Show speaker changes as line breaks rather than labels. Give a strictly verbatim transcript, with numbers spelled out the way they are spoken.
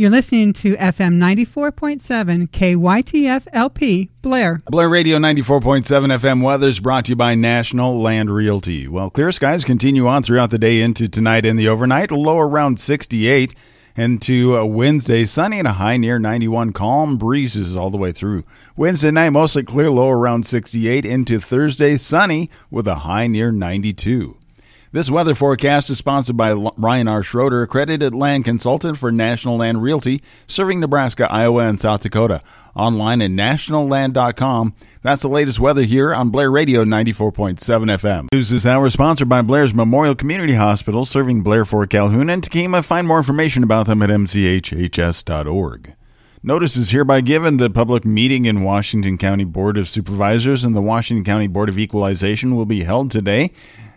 You're listening to F M ninety-four point seven K Y T F L P, Blair.
Blair Radio ninety-four point seven F M weather's brought to you by National Land Realty. Well, clear skies continue on throughout the day into tonight and the overnight. A low around sixty-eight. And to uh, Wednesday, sunny and a high near ninety-one. Calm breezes all the way through. Wednesday night, mostly clear, low around sixty-eight. Into Thursday, sunny with a high near ninety-two. This weather forecast is sponsored by Ryan R. Schroeder, accredited land consultant for National Land Realty, serving Nebraska, Iowa, and South Dakota. Online at national land dot com. That's the latest weather here on Blair Radio ninety-four point seven F M. News this hour is sponsored by Blair's Memorial Community Hospital, serving Blair, Fort Calhoun, and Tequima. Find more information about them at m c h h s dot org. Notice is hereby given the public meeting in Washington County Board of Supervisors and the Washington County Board of Equalization will be held today